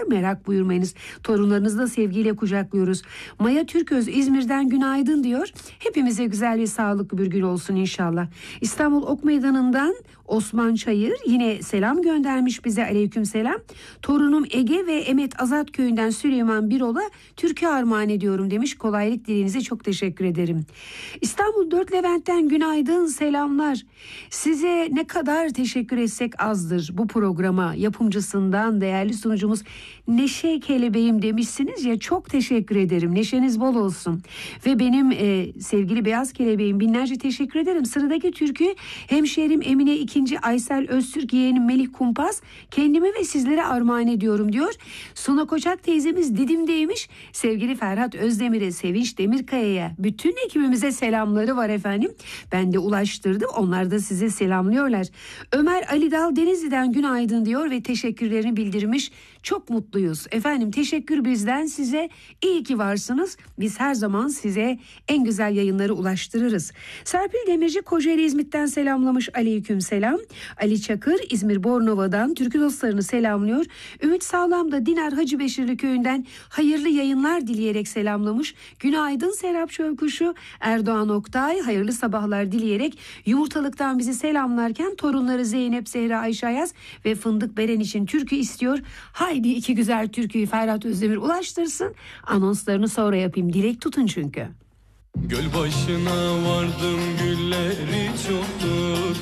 merak buyurmayınız. Torunlarınızı da sevgiyle kucaklıyoruz. Maya Türköz İzmir'den günaydın diyor. Hepimize güzel ve sağlıklı bir gün olsun inşallah. İstanbul Ok Meydanı'ndan Osman Çayır yine selam göndermiş bize, aleykümselam. Torunum Ege ve Emet Azat köyünden Süleyman Birol'a türkü armağan ediyorum demiş. Kolaylık dilinize çok teşekkür ederim. İstanbul 4 Levent'ten günaydın, selamlar. Size ne kadar teşekkür etsek azdır bu programa. Yapımcısından değerli sunucumuz Neşe Kelebeğim demişsiniz ya, çok teşekkür ederim. Neşeniz bol olsun. Ve benim sevgili Beyaz Kelebeğim, binlerce teşekkür ederim. Sıradaki türkü hemşehrim Emine II. Aysel Öztürk, yeğenim Melih Kumpaz, kendime ve sizlere armağan ediyorum diyor. Suna Koçak teyzemiz Didim'deymiş. Sevgili Ferhat Özdemir'e, Sevinç Demirkaya'ya, bütün ekibimize selamları var efendim. Ben de ulaştırdım. Onlar da size selamlıyorlar. Ömer Ali Dal Denizli'den günaydın diyor ve teşekkürlerini bildirmiş. Çok mutluyuz. Efendim teşekkür bizden size. İyi ki varsınız. Biz her zaman size en güzel yayınları ulaştırırız. Serpil Demirci Kocaeli İzmit'ten selamlamış, aleyküm selam. Ali Çakır İzmir Bornova'dan türkü dostlarını selamlıyor. Ümit Sağlam da Dinar Hacı Beşirli köyünden hayırlı yayınlar dileyerek selamlamış. Günaydın Serap Çölkuşu. Erdoğan Oktay hayırlı sabahlar dileyerek Yumurtalık'tan bizi selamlarken torunları Zeynep, Zehra, Ayşe Ayaz ve Fındık Beren için türkü istiyor. Haydi iki güzel türküyü Ferhat Özdemir ulaştırsın. Anonslarını sonra yapayım. Dilek tutun çünkü. Göl başına vardım, gülleri çoktur.